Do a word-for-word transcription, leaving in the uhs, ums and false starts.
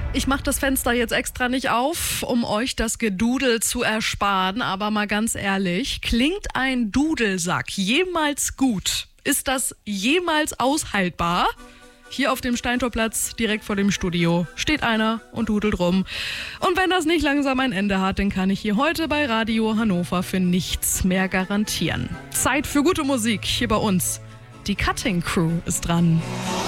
Ich mache das Fenster jetzt extra nicht auf, um euch das Gedudel zu ersparen. Aber mal ganz ehrlich, klingt ein Dudelsack jemals gut? Ist das jemals aushaltbar? Hier auf dem Steintorplatz, direkt vor dem Studio, steht einer und dudelt rum. Und wenn das nicht langsam ein Ende hat, dann kann ich hier heute bei Radio Hannover für nichts mehr garantieren. Zeit für gute Musik hier bei uns. Die Cutting Crew ist dran.